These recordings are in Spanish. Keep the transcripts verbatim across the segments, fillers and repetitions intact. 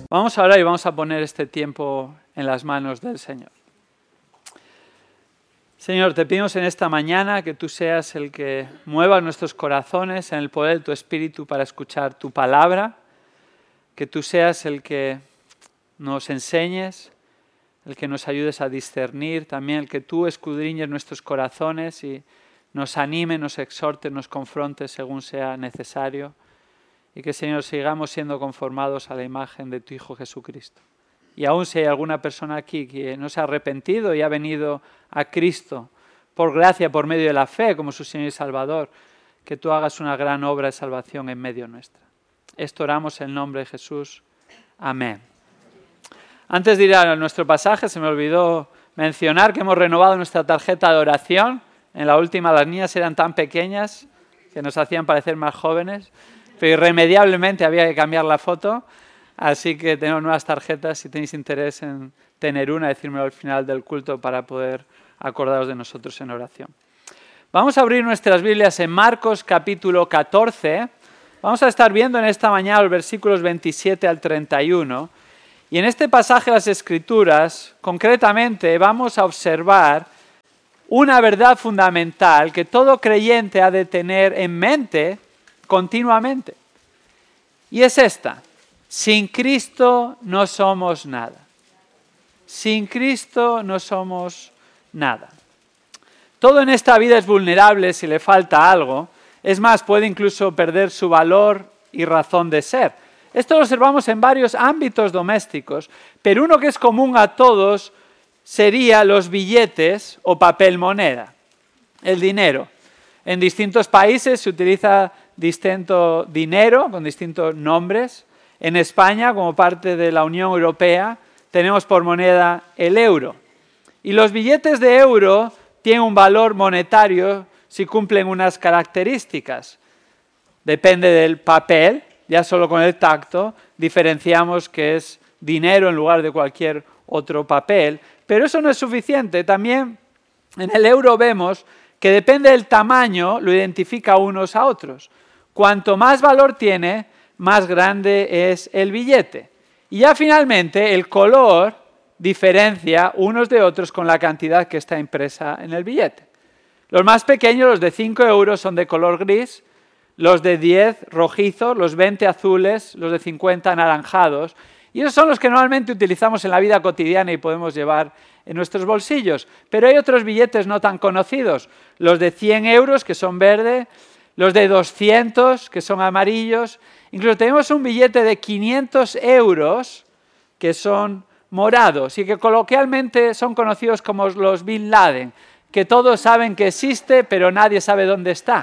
Vamos a orar y vamos a poner este tiempo en las manos del Señor. Señor, te pedimos en esta mañana que tú seas el que mueva nuestros corazones en el poder de tu Espíritu para escuchar tu palabra, que tú seas el que nos enseñes, el que nos ayudes a discernir, también el que tú escudriñes nuestros corazones y nos anime, nos exhorte, nos confronte según sea necesario. Y que, Señor, sigamos siendo conformados a la imagen de tu Hijo Jesucristo. Y aún si hay alguna persona aquí que no se ha arrepentido y ha venido a Cristo por gracia, por medio de la fe, como su Señor y Salvador, que tú hagas una gran obra de salvación en medio nuestra. Esto oramos en nombre de Jesús. Amén. Antes de ir a nuestro pasaje, se me olvidó mencionar que hemos renovado nuestra tarjeta de oración. En la última las niñas eran tan pequeñas que nos hacían parecer más jóvenes. Pero irremediablemente había que cambiar la foto, así que tenemos nuevas tarjetas. Si tenéis interés en tener una, decírmelo al final del culto para poder acordaros de nosotros en oración. Vamos a abrir nuestras Biblias en Marcos capítulo catorce. Vamos a estar viendo en esta mañana los versículos veintisiete al treinta y uno. Y en este pasaje de las Escrituras, concretamente, vamos a observar una verdad fundamental que todo creyente ha de tener en mente continuamente. Y es esta: sin Cristo no somos nada. Sin Cristo no somos nada. Todo en esta vida es vulnerable si le falta algo. Es más, puede incluso perder su valor y razón de ser. Esto lo observamos en varios ámbitos domésticos, pero uno que es común a todos sería los billetes o papel moneda, el dinero. En distintos países se utiliza distinto dinero con distintos nombres. En España, como parte de la Unión Europea, tenemos por moneda el euro. Y los billetes de euro tienen un valor monetario si cumplen unas características. Depende del papel, ya solo con el tacto diferenciamos que es dinero en lugar de cualquier otro papel. Pero eso no es suficiente. También en el euro vemos que depende del tamaño, lo identifica unos a otros. Cuanto más valor tiene, más grande es el billete. Y ya finalmente el color diferencia unos de otros con la cantidad que está impresa en el billete. Los más pequeños, los de cinco euros, son de color gris, los de diez rojizos, los veinte azules, los de cincuenta anaranjados. Y esos son los que normalmente utilizamos en la vida cotidiana y podemos llevar en nuestros bolsillos. Pero hay otros billetes no tan conocidos, los de cien euros, que son verde, los de doscientos, que son amarillos. Incluso tenemos un billete de quinientos euros, que son morados y que coloquialmente son conocidos como los Bin Laden, que todos saben que existe, pero nadie sabe dónde está.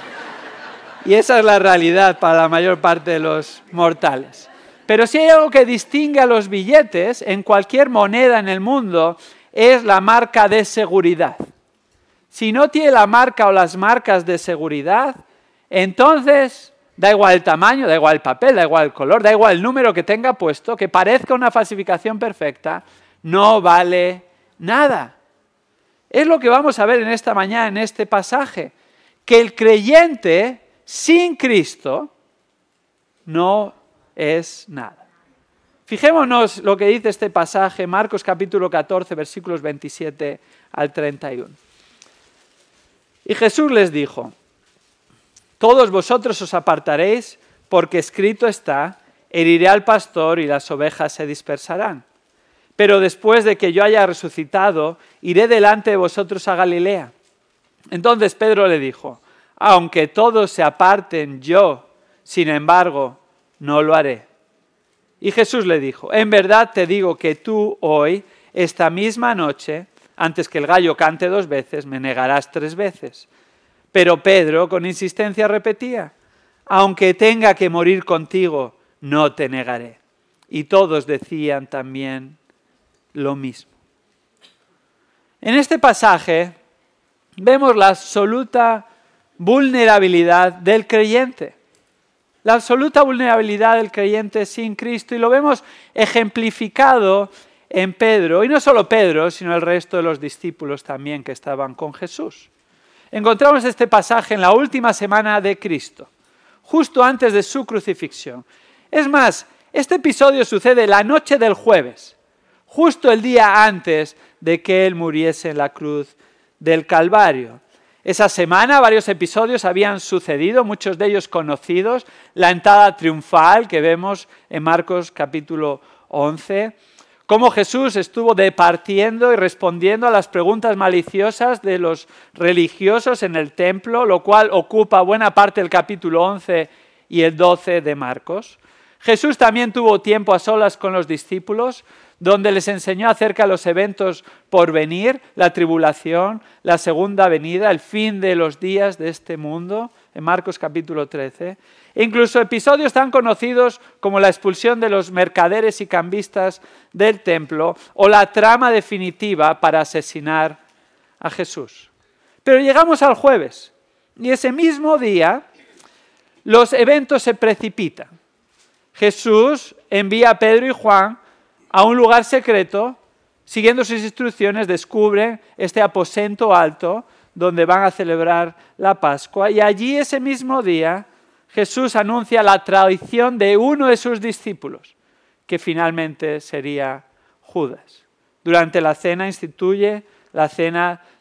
Y esa es la realidad para la mayor parte de los mortales. Pero si hay algo que distingue a los billetes en cualquier moneda en el mundo, es la marca de seguridad. Si no tiene la marca o las marcas de seguridad, entonces da igual el tamaño, da igual el papel, da igual el color, da igual el número que tenga puesto, que parezca una falsificación perfecta, no vale nada. Es lo que vamos a ver en esta mañana, en este pasaje, que el creyente sin Cristo no es nada. Fijémonos lo que dice este pasaje, Marcos capítulo catorce, versículos veintisiete al treinta y uno. Y Jesús les dijo: todos vosotros os apartaréis, porque escrito está: heriré al pastor y las ovejas se dispersarán. Pero después de que yo haya resucitado, iré delante de vosotros a Galilea. Entonces Pedro le dijo: aunque todos se aparten, yo, sin embargo, no lo haré. Y Jesús le dijo: en verdad te digo que tú hoy, esta misma noche, antes que el gallo cante dos veces, me negarás tres veces. Pero Pedro con insistencia repetía: aunque tenga que morir contigo, no te negaré. Y todos decían también lo mismo. En este pasaje vemos la absoluta vulnerabilidad del creyente. La absoluta vulnerabilidad del creyente sin Cristo, y lo vemos ejemplificado en Pedro, y no solo Pedro, sino el resto de los discípulos también que estaban con Jesús. Encontramos este pasaje en la última semana de Cristo, justo antes de su crucifixión. Es más, Este episodio sucede la noche del jueves, justo el día antes de que Él muriese en la cruz del Calvario. Esa semana varios episodios habían sucedido, muchos de ellos conocidos. La entrada triunfal que vemos en Marcos capítulo once, cómo Jesús estuvo departiendo y respondiendo a las preguntas maliciosas de los religiosos en el templo, lo cual ocupa buena parte del capítulo once y el doce de Marcos. Jesús también tuvo tiempo a solas con los discípulos, donde les enseñó acerca de los eventos por venir, la tribulación, la segunda venida, el fin de los días de este mundo, en Marcos capítulo trece. E incluso episodios tan conocidos como la expulsión de los mercaderes y cambistas del templo o la trama definitiva para asesinar a Jesús. Pero llegamos al jueves y ese mismo día los eventos se precipitan. Jesús envía a Pedro y Juan a un lugar secreto, siguiendo sus instrucciones, descubren este aposento alto donde van a celebrar la Pascua. Y allí ese mismo día Jesús anuncia la traición de uno de sus discípulos, que finalmente sería Judas. Durante la cena instituye la cena